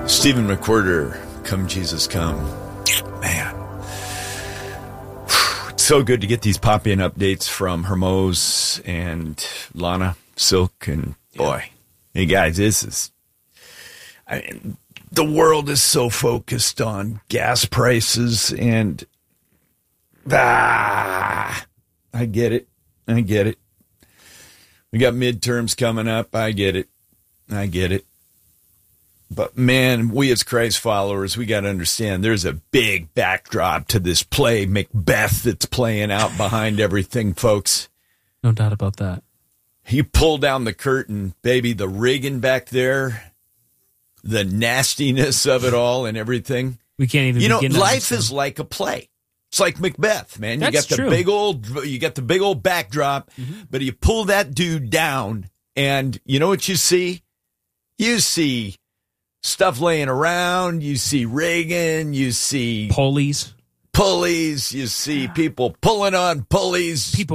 Stephen McWhirter, Come Jesus Come. Man. It's so good to get these pop-in updates from Hermos and Lana Silk. And boy, hey guys, the world is so focused on gas prices and I get it. We got midterms coming up. I get it. But man, we as Christ followers, we got to understand there's a big backdrop to this play, Macbeth, that's playing out behind everything, folks. No doubt about that. You pull down the curtain, baby, the rigging back there, the nastiness of it all and everything. We can't even begin to life understand. is like a play. It's like Macbeth, man. You That's got the true. you got the big old backdrop, but you pull that dude down and you know what you see? You see stuff laying around, you see rigging, you see pulleys, you see people pulling on pulleys. People